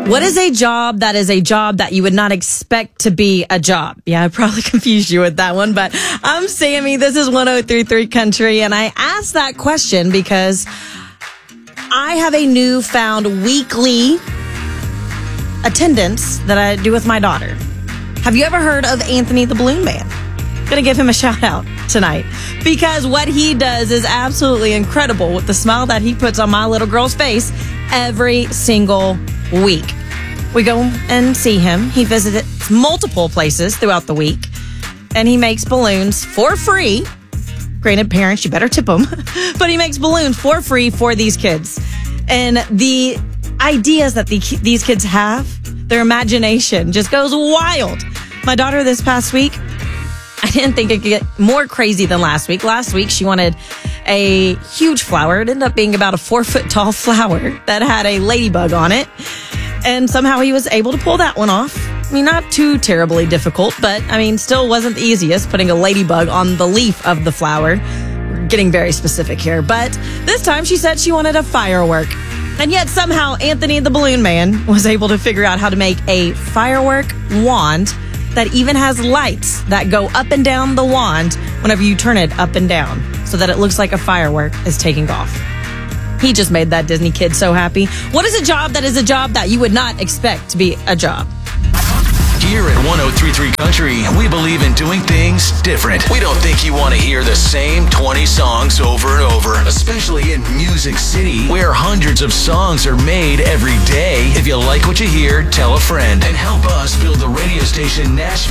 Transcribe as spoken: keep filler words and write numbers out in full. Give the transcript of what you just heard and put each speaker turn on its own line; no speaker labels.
What is a job that is a job that you would not expect to be a job? Yeah, I probably confused you with that one, but I'm Sammy. This is one oh three point three Country, and I asked that question because I have a newfound weekly attendance that I do with my daughter. Have you ever heard of Anthony the Balloon Man? Gonna give him a shout out tonight because what he does is absolutely incredible with the smile that he puts on my little girl's face every single week. We go and see him. He visits multiple places throughout the week, and he makes balloons for free. Granted, parents, you better tip them, but he makes balloons for free for these kids. And the ideas that the, these kids have, their imagination just goes wild. My daughter this past week, I didn't think it could get more crazy than last week. Last week, she wanted a huge flower. It ended up being about a four foot tall flower that had a ladybug on it. And somehow he was able to pull that one off. I mean, not too terribly difficult, but I mean, still wasn't the easiest putting a ladybug on the leaf of the flower. We're getting very specific here. But this time she said she wanted a firework. And yet somehow Anthony the Balloon Man was able to figure out how to make a firework wand that even has lights that go up and down the wand whenever you turn it up and down so that it looks like a firework is taking off. He just made that Disney kid so happy. What is a job that is a job that you would not expect to be a job?
Here at one oh three point three Country, we believe in doing things different. We don't think you want to hear the same twenty songs over and over, especially in Music City, where hundreds of songs are made every day. If you like what you hear, tell a friend and help us build the radio station Nashville.